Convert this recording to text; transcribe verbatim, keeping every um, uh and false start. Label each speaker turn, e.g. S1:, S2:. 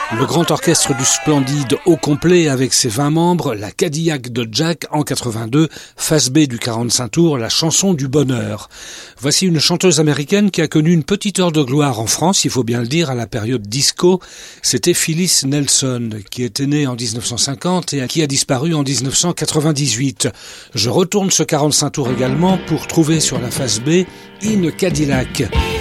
S1: Le grand orchestre du Splendide au complet avec ses vingt membres, la Cadillac de Jack en quatre-vingt-deux, face B du quarante-cinq tours, la chanson du bonheur. Voici une chanteuse américaine qui a connu une petite heure de gloire en France, il faut bien le dire, à la période disco. C'était Phyllis Nelson, qui était née en dix-neuf cent cinquante et qui a disparu en dix-neuf cent quatre-vingt-dix-huit. Je retourne ce quarante-cinq tours également pour trouver sur la face B In Cadillac.